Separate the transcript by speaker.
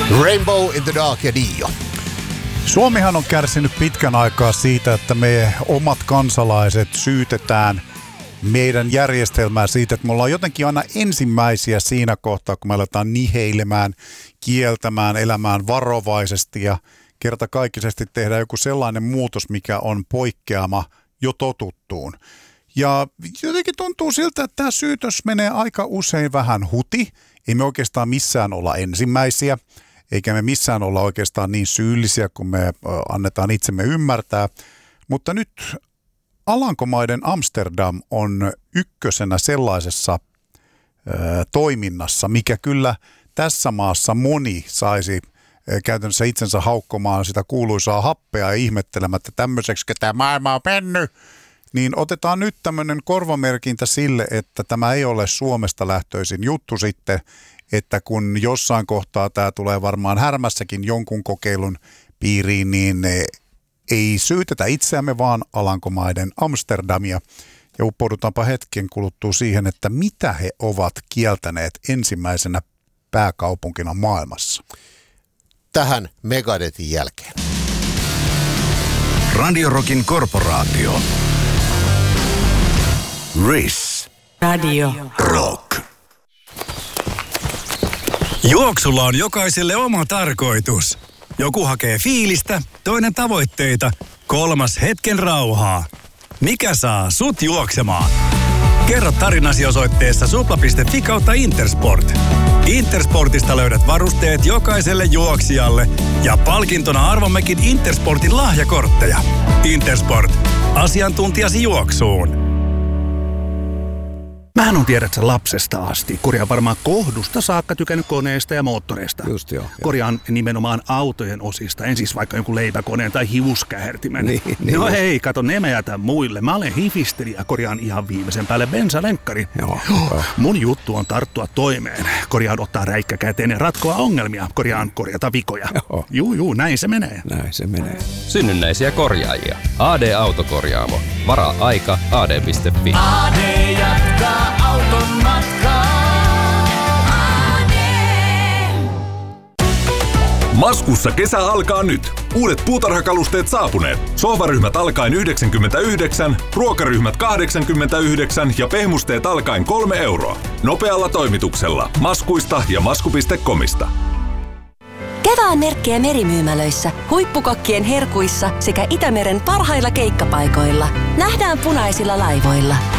Speaker 1: Rainbow in the Dark ja Dio.
Speaker 2: Suomihan on kärsinyt pitkän aikaa siitä, että me omat kansalaiset syytetään meidän järjestelmää siitä, että me ollaan jotenkin aina ensimmäisiä siinä kohtaa, kun me aletaan niheilemään, kieltämään, elämään varovaisesti ja kertakaikkisesti tehdään joku sellainen muutos, mikä on poikkeama jo totuttuun. Ja jotenkin tuntuu siltä, että tämä syytös menee aika usein vähän huti. Ei me oikeastaan missään olla ensimmäisiä, eikä me missään olla oikeastaan niin syyllisiä, kun me annetaan itsemme ymmärtää. Mutta nyt Alankomaiden Amsterdam on ykkösenä sellaisessa toiminnassa, mikä kyllä tässä maassa moni saisi käytännössä itsensä haukkomaan sitä kuuluisaa happea ja ihmettelemättä tämmöiseksi, tämä maailma on mennyt. Niin otetaan nyt tämmöinen korvamerkintä sille, että tämä ei ole Suomesta lähtöisin juttu sitten, että kun jossain kohtaa tämä tulee varmaan härmässäkin jonkun kokeilun piiriin, niin ei syytetä itseämme, vaan Alankomaiden Amsterdamia. Ja uppoudutaanpa hetken kuluttua siihen, että mitä he ovat kieltäneet ensimmäisenä pääkaupunkina maailmassa.
Speaker 1: Tähän Megadethin jälkeen.
Speaker 3: Radio Rockin korporaatio. Riss.
Speaker 4: Radio
Speaker 3: Rock. Juoksulla on jokaiselle oma tarkoitus. Joku hakee fiilistä, toinen tavoitteita, kolmas hetken rauhaa. Mikä saa sut juoksemaan? Kerro tarinasi osoitteessa supla.fi/Intersport. Intersportista löydät varusteet jokaiselle juoksijalle ja palkintona arvommekin Intersportin lahjakortteja. Intersport. Asiantuntijasi juoksuun.
Speaker 5: Mähän on tiedätkö lapsesta asti. Korjaan varmaan kohdusta saakka tykännyt koneista ja moottoreista.
Speaker 6: Just joo.
Speaker 5: Korjaan nimenomaan autojen osista. En siis vaikka jonkun leipäkoneen tai hiuskähertimen.
Speaker 6: Niin,
Speaker 5: no hei, kato, ne mä jätän muille. Mä olen hifisteri ja korjaan ihan viimeisen päälle bensalenkkari.
Speaker 6: Joo.
Speaker 5: Mun juttu on tarttua toimeen. Korjaan ottaa räikkä käteen ja ratkoa ongelmia. Korjaan korjata vikoja.
Speaker 6: Joo.
Speaker 5: Juu, näin se menee.
Speaker 6: Näin se menee.
Speaker 7: Synnynnäisiä korjaajia. AD Autokorjaamo. Varaa aika ad.fi.
Speaker 8: AD jatkaa auton matkaa.
Speaker 9: Maskussa kesä alkaa nyt. Uudet puutarhakalusteet saapuneet. Sohvaryhmät alkaen 99, ruokaryhmät 89 ja pehmusteet alkaen 3 euroa. Nopealla toimituksella. Maskuista ja masku.comista.
Speaker 10: Kevään merkkejä merimyymälöissä, huippukokkien herkuissa sekä Itämeren parhailla keikkapaikoilla. Nähdään punaisilla laivoilla.